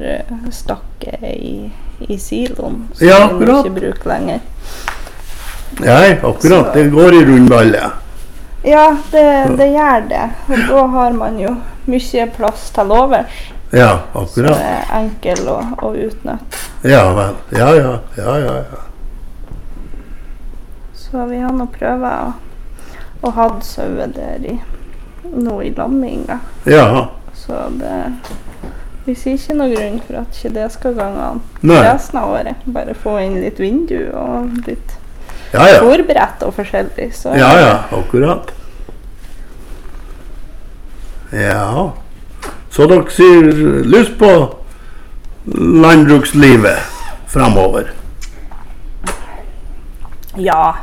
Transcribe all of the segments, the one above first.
stakket i siloen, som Ja, vi akkurat. ikke bruker lenger. Nei, akkurat. Så- Det går i rundballet. Ja, det gjør det. Og da har man jo mye plass til overs, Ja, så akkurat. det er enkel å utnytte. Ja vel. Ja. Så vi har nå prøvet å ha sauer der nå i lamminga. Ja. Så vi sier ikke noe grunn for at ikke det skal gange an Nei. resten av året. Bare få inn litt vindu og litt Ja. fôrbrett og forskjellig. Så Ja, akkurat. Ja. Så dere sier lyst på landbrukslivet fremover? Ja.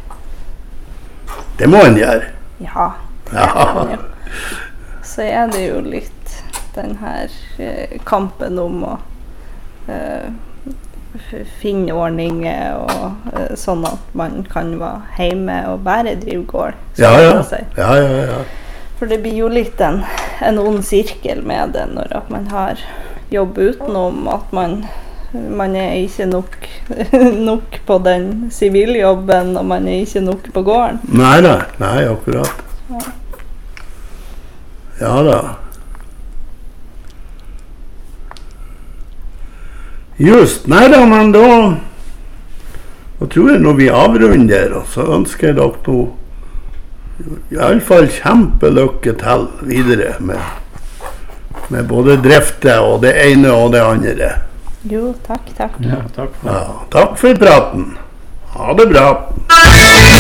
Det må en gjøre. Ja. Ja. Så er det jo litt den her kampen om å finne ordninger og sånn at man kan være hjemme og bare drive gård. Ja. Ja. For det blir jo litt en ond sirkel med det når at man har jobb utenom, at man er ikke nok på den siviljobben, og man er ikke nok på gården. Nei, akkurat. Ja da. Just, nei da, men da tror jeg når vi avrunder, og så ønsker jeg dere nå i alle fall kjempelykke til videre med både driftet og det ene og det andre. Jo, takk. Ja, takk for det. Ja, takk for praten. Ha det bra.